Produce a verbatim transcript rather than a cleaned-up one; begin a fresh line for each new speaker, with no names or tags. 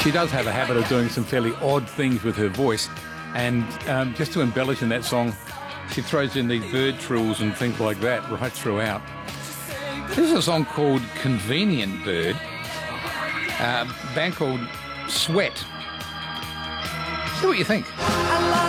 She does have a habit of doing some fairly odd things with her voice, and um, just to embellish in that song, she throws in these bird trills and things like that right throughout. This is a song called Convenient Bird, a band called Sweat. See what you think.